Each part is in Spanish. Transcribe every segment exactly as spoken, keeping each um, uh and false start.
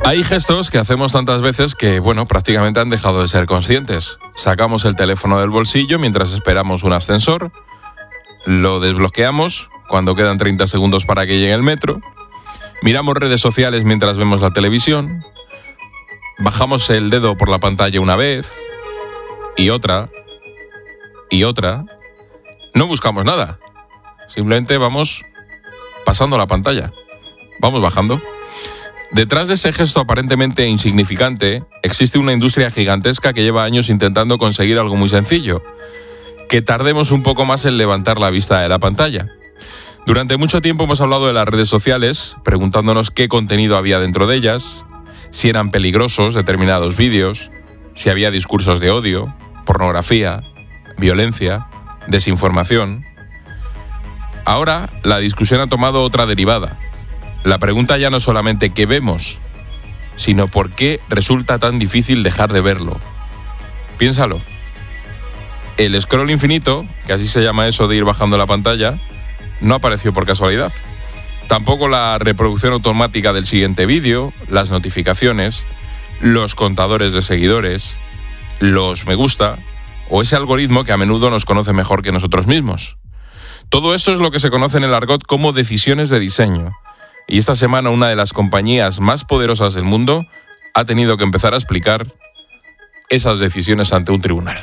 Hay gestos que hacemos tantas veces que, bueno, prácticamente han dejado de ser conscientes. Sacamos el teléfono del bolsillo mientras esperamos un ascensor, lo desbloqueamos cuando quedan treinta segundos para que llegue el metro, miramos redes sociales mientras vemos la televisión, bajamos el dedo por la pantalla una vez, y otra, y otra. No buscamos nada, simplemente vamos pasando la pantalla, vamos bajando. Detrás de ese gesto aparentemente insignificante, existe una industria gigantesca que lleva años intentando conseguir algo muy sencillo: que tardemos un poco más en levantar la vista de la pantalla. Durante mucho tiempo hemos hablado de las redes sociales, preguntándonos qué contenido había dentro de ellas, si eran peligrosos determinados vídeos, si había discursos de odio, pornografía, violencia, desinformación. Ahora la discusión ha tomado otra derivada. La pregunta ya no es solamente qué vemos, sino por qué resulta tan difícil dejar de verlo. Piénsalo. El scroll infinito, que así se llama eso de ir bajando la pantalla, no apareció por casualidad. Tampoco la reproducción automática del siguiente vídeo, las notificaciones, los contadores de seguidores, los me gusta, o ese algoritmo que a menudo nos conoce mejor que nosotros mismos. Todo esto es lo que se conoce en el argot como decisiones de diseño. Y esta semana una de las compañías más poderosas del mundo ha tenido que empezar a explicar esas decisiones ante un tribunal.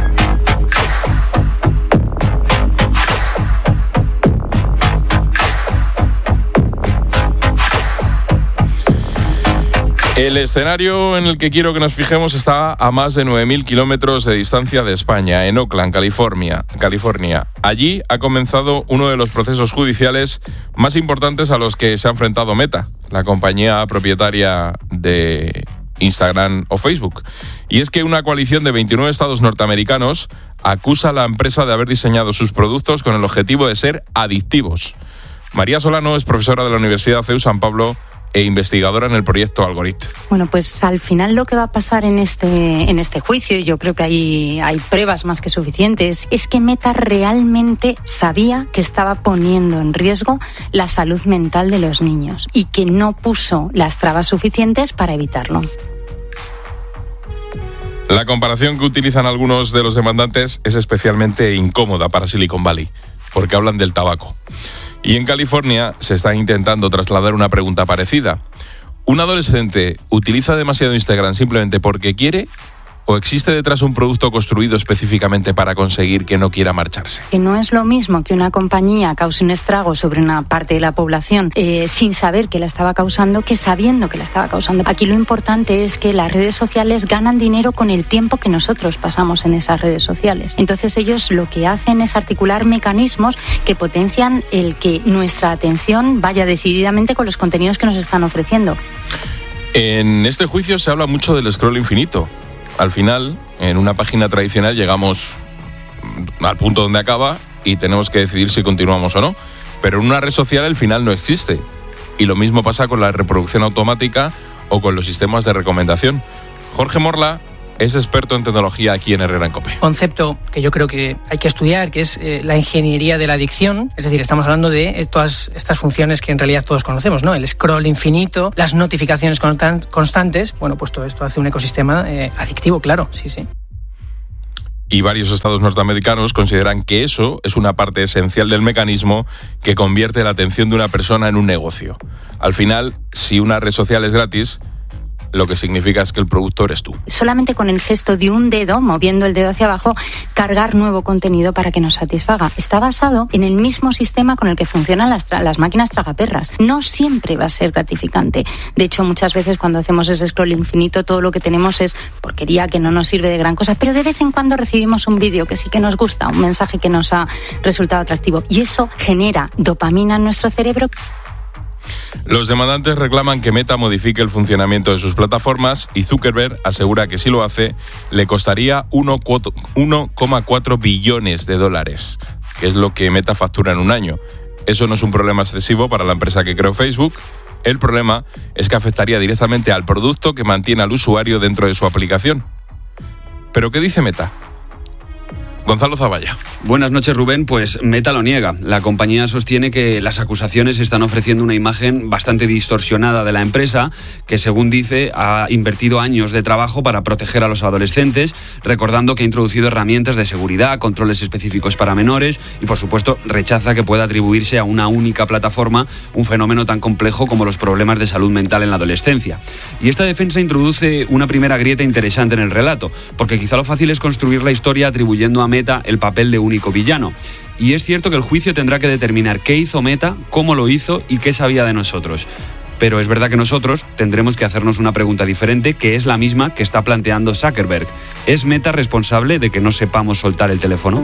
El escenario en el que quiero que nos fijemos está a más de nueve mil kilómetros de distancia de España, en Oakland, California, California. Allí ha comenzado uno de los procesos judiciales más importantes a los que se ha enfrentado Meta, la compañía propietaria de Instagram o Facebook. Y es que una coalición de veintinueve estados norteamericanos acusa a la empresa de haber diseñado sus productos con el objetivo de ser adictivos. María Solano es profesora de la Universidad C E U San Pablo e investigadora en el proyecto Algorit. Bueno, pues al final lo que va a pasar en este, en este juicio, y yo creo que hay, hay pruebas más que suficientes, es que Meta realmente sabía que estaba poniendo en riesgo la salud mental de los niños y que no puso las trabas suficientes para evitarlo. La comparación que utilizan algunos de los demandantes es especialmente incómoda para Silicon Valley, porque hablan del tabaco. Y en California se está intentando trasladar una pregunta parecida. ¿Un adolescente utiliza demasiado Instagram simplemente porque quiere? ¿O existe detrás un producto construido específicamente para conseguir que no quiera marcharse? Que no es lo mismo que una compañía cause un estrago sobre una parte de la población eh, sin saber que la estaba causando, que sabiendo que la estaba causando. Aquí lo importante es que las redes sociales ganan dinero con el tiempo que nosotros pasamos en esas redes sociales. Entonces ellos lo que hacen es articular mecanismos que potencian el que nuestra atención vaya decididamente con los contenidos que nos están ofreciendo. En este juicio se habla mucho del scroll infinito. Al final, en una página tradicional llegamos al punto donde acaba y tenemos que decidir si continuamos o no. Pero en una red social el final no existe. Y lo mismo pasa con la reproducción automática o con los sistemas de recomendación. Jorge Morla es experto en tecnología aquí en Herrera en COPE. Concepto que yo creo que hay que estudiar, que es eh, la ingeniería de la adicción. Es decir, estamos hablando de todas estas funciones que en realidad todos conocemos, ¿no? El scroll infinito, las notificaciones constant- constantes. Bueno, pues todo esto hace un ecosistema eh, adictivo, claro, sí, sí. Y varios estados norteamericanos consideran que eso es una parte esencial del mecanismo que convierte la atención de una persona en un negocio. Al final, si una red social es gratis, lo que significa es que el producto eres tú. Solamente con el gesto de un dedo, moviendo el dedo hacia abajo, cargar nuevo contenido para que nos satisfaga. Está basado en el mismo sistema con el que funcionan las, tra- las máquinas tragaperras. No siempre va a ser gratificante. De hecho, muchas veces cuando hacemos ese scroll infinito, todo lo que tenemos es porquería que no nos sirve de gran cosa, pero de vez en cuando recibimos un vídeo que sí que nos gusta, un mensaje que nos ha resultado atractivo. Y eso genera dopamina en nuestro cerebro. Los demandantes reclaman que Meta modifique el funcionamiento de sus plataformas y Zuckerberg asegura que si lo hace le costaría uno coma cuatro billones de dólares, que es lo que Meta factura en un año. Eso no es un problema excesivo para la empresa que creó Facebook. El problema es que afectaría directamente al producto que mantiene al usuario dentro de su aplicación. ¿Pero qué dice Meta? Gonzalo Zavalla. Buenas noches, Rubén. Pues Meta lo niega. La compañía sostiene que las acusaciones están ofreciendo una imagen bastante distorsionada de la empresa, que según dice ha invertido años de trabajo para proteger a los adolescentes, recordando que ha introducido herramientas de seguridad, controles específicos para menores y, por supuesto, rechaza que pueda atribuirse a una única plataforma un fenómeno tan complejo como los problemas de salud mental en la adolescencia. Y esta defensa introduce una primera grieta interesante en el relato, porque quizá lo fácil es construir la historia atribuyendo a Meta el papel de único villano. Y es cierto que el juicio tendrá que determinar qué hizo Meta, cómo lo hizo y qué sabía de nosotros. Pero es verdad que nosotros tendremos que hacernos una pregunta diferente, que es la misma que está planteando Zuckerberg. ¿Es Meta responsable de que no sepamos soltar el teléfono?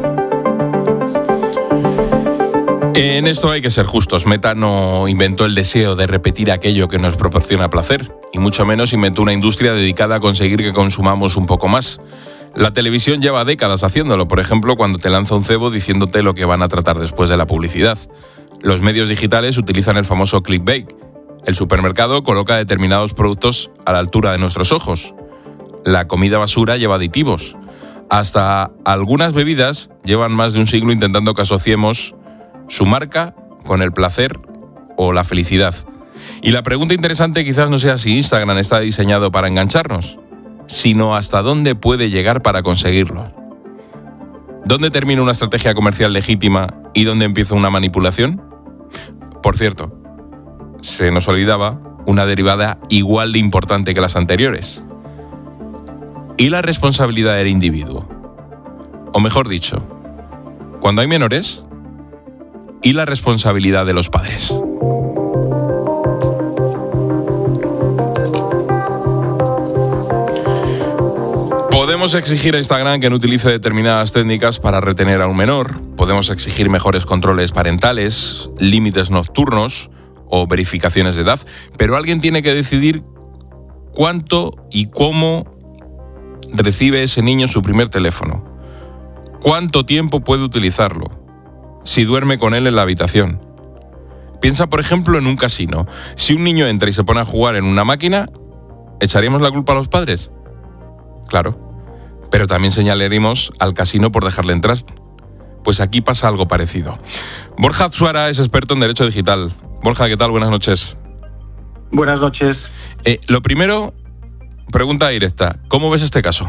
En esto hay que ser justos. Meta no inventó el deseo de repetir aquello que nos proporciona placer, y mucho menos inventó una industria dedicada a conseguir que consumamos un poco más. La televisión lleva décadas haciéndolo, por ejemplo, cuando te lanza un cebo diciéndote lo que van a tratar después de la publicidad. Los medios digitales utilizan el famoso clickbait. El supermercado coloca determinados productos a la altura de nuestros ojos. La comida basura lleva aditivos. Hasta algunas bebidas llevan más de un siglo intentando que asociemos su marca con el placer o la felicidad. Y la pregunta interesante quizás no sea si Instagram está diseñado para engancharnos, sino hasta dónde puede llegar para conseguirlo. ¿Dónde termina una estrategia comercial legítima y dónde empieza una manipulación? Por cierto, se nos olvidaba una derivada igual de importante que las anteriores. ¿Y la responsabilidad del individuo? O mejor dicho, cuando hay menores, ¿y la responsabilidad de los padres? Podemos exigir a Instagram que no utilice determinadas técnicas para retener a un menor, podemos exigir mejores controles parentales, límites nocturnos o verificaciones de edad, pero alguien tiene que decidir cuánto y cómo recibe ese niño su primer teléfono, cuánto tiempo puede utilizarlo, si duerme con él en la habitación. Piensa, por ejemplo, en un casino. Si un niño entra y se pone a jugar en una máquina, ¿echaríamos la culpa a los padres? Claro, pero también señalaremos al casino por dejarle entrar. Pues aquí pasa algo parecido. Borja Atsuara es experto en Derecho Digital. Borja, ¿qué tal? Buenas noches. Buenas noches. Eh, lo primero, pregunta directa. ¿Cómo ves este caso?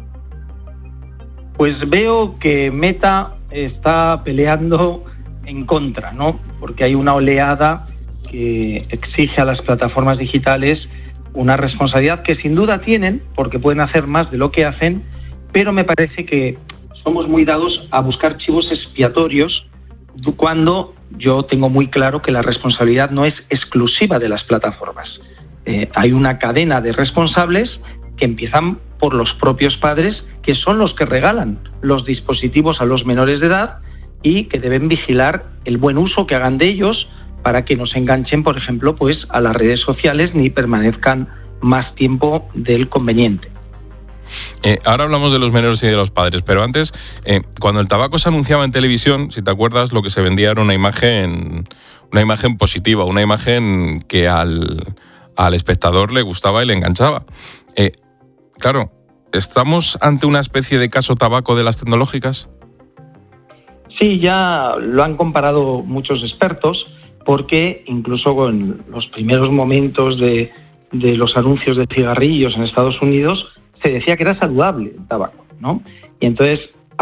Pues veo que Meta está peleando en contra, ¿no? Porque hay una oleada que exige a las plataformas digitales una responsabilidad que sin duda tienen, porque pueden hacer más de lo que hacen, pero me parece que somos muy dados a buscar chivos expiatorios cuando yo tengo muy claro que la responsabilidad no es exclusiva de las plataformas. Eh, hay una cadena de responsables que empiezan por los propios padres, que son los que regalan los dispositivos a los menores de edad y que deben vigilar el buen uso que hagan de ellos para que no se enganchen, por ejemplo, pues a las redes sociales ni permanezcan más tiempo del conveniente. Eh, ahora hablamos de los menores y de los padres, pero antes, eh, cuando el tabaco se anunciaba en televisión, si te acuerdas, lo que se vendía era una imagen, una imagen positiva, una imagen que al, al espectador le gustaba y le enganchaba. Eh, claro, ¿estamos ante una especie de caso tabaco de las tecnológicas? Sí, ya lo han comparado muchos expertos, porque incluso con los primeros momentos de, de los anuncios de cigarrillos en Estados Unidos se decía que era saludable el tabaco, ¿no? Y entonces